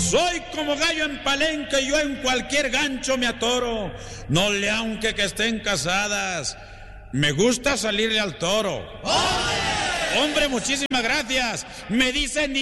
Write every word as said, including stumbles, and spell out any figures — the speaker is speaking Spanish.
Soy como gallo en palenque, yo en cualquier gancho me atoro. No le aunque que estén casadas, me gusta salirle al toro. ¡Ole! Hombre, muchísimas gracias. Me dicen